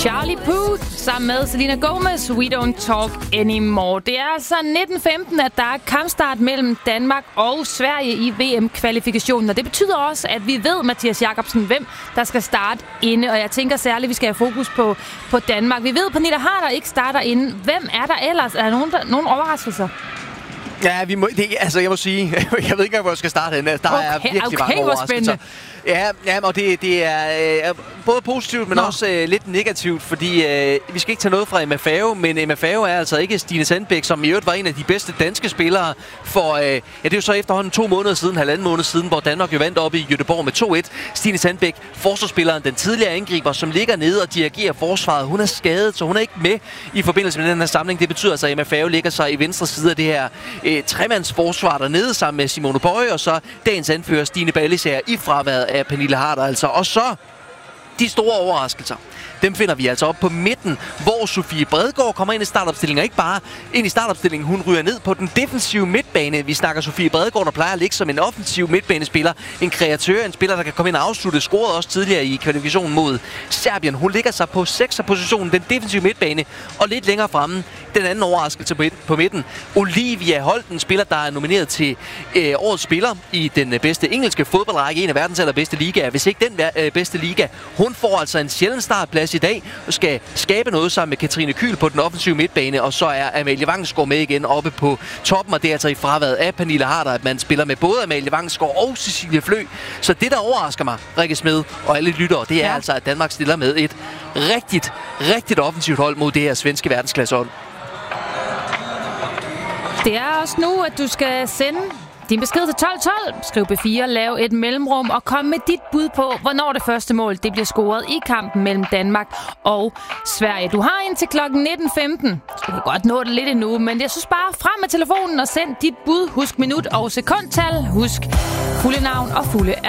Charlie Puth sammen med Selena Gomez, We Don't Talk Anymore. Det er altså 19:15, at der er kampstart mellem Danmark og Sverige i VM-kvalifikationen. Og det betyder også, at vi ved, Mathias Jakobsen, hvem der skal starte inde. Og jeg tænker særligt, at vi skal have fokus på Danmark. Vi ved, at Pernille Harder ikke starter inde. Hvem er der ellers? Er der nogen overraskelser? Ja, jeg må sige, jeg ved ikke, hvor jeg skal starte henne. Der er virkelig mange overraskelser. Ja, og det er både positivt, men også lidt negativt, fordi vi skal ikke tage noget fra Emma Fave, men Emma Fave er altså ikke Stine Sandbæk, som i øvrigt var en af de bedste danske spillere for, det er jo så efterhånden 2 måneder siden, 1,5 måned siden, hvor Danmark jo vandt op i Göteborg med 2-1. Stine Sandbæk, forsvarsspilleren, den tidligere angriber, som ligger nede og dirigerer forsvaret. Hun er skadet, så hun er ikke med i forbindelse med den her samling. Det betyder altså, at Emma Fave ligger sig i venstre side af det her tremandsforsvar dernede sammen med Simone Bøje, og så dagens anfører Stine Ballisager i fraværet af Pernille Harder altså. Og så de store overraskelser. Dem finder vi altså op på midten, hvor Sofie Bredegaard kommer ind i startopstillingen. Og ikke bare ind i startopstillingen, hun ryger ned på den defensive midtbane. Vi snakker Sofie Bredegaard, der plejer at ligge som en offensiv midtbanespiller. En kreatør, en spiller, der kan komme ind og afslutte. Scorede også tidligere i kvalifikationen mod Serbien. Hun ligger sig på 6. positionen, den defensive midtbane. Og lidt længere fremme, den anden overraskelse på midten. Olivia Holt, en spiller, der er nomineret til årets spiller i den bedste engelske fodboldrække. En af verdens allerbedste ligaer, hvis ikke den bedste liga. Hun får altså en sjælden startplads i dag og skal skabe noget sammen med Katrine Kyhl på den offensive midtbane, og så er Amalie Vangsgaard med igen oppe på toppen, og det er altså i fraværet af Pernille Harder, at man spiller med både Amalie Vangsgaard og Cecilie Flø. Så det, der overrasker mig, Rikke Smed og alle lyttere, det er altså, at Danmark stiller med et rigtigt offensivt hold mod det her svenske verdensklassehold. Det er også nu, at du skal sende din besked til 1212. Skriv B4, lav et mellemrum og kom med dit bud på, hvornår det første mål det bliver scoret i kampen mellem Danmark og Sverige. Du har indtil klokken 19:15. Du kan godt nå det lidt endnu, men jeg synes bare frem med telefonen og send dit bud. Husk minut og sekundtal. Husk fulde navn og fulde